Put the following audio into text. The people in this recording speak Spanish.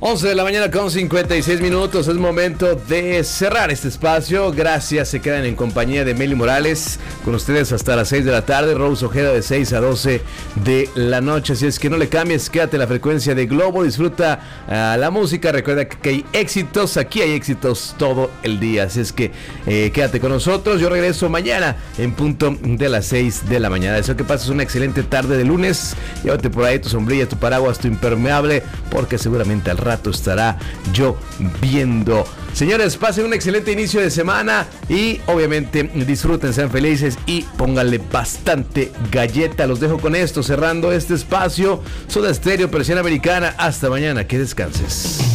11 de la mañana con 56 minutos. Es momento de cerrar este espacio. Gracias, se quedan en compañía de Meli Morales. Con ustedes hasta las 6 de la tarde. Rose Ojeda de 6 a 12 de la noche. Así es que no le cambies, quédate en la frecuencia de Globo. Disfruta la música. Recuerda que hay éxitos. Aquí hay éxitos todo el día. Así es que quédate con nosotros. Yo regreso mañana en punto de las 6 de la mañana. Deseo que pases una excelente tarde de lunes. Llévate por ahí tu sombrilla, tu paraguas, tu impermeable, porque seguramente al rato estará lloviendo. Señores, pasen un excelente inicio de semana y obviamente disfruten, sean felices y pónganle bastante galleta. Los dejo con esto, cerrando este espacio. Soda Stereo, Persiana Americana. Hasta mañana, que descanses.